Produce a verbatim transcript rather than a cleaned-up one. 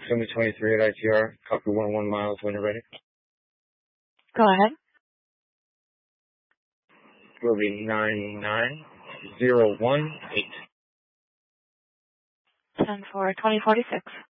Sumi twenty-three at I T R, copy one one miles when you're ready. Go ahead. Will be nine nine zero one eight. ten four twenty forty-six.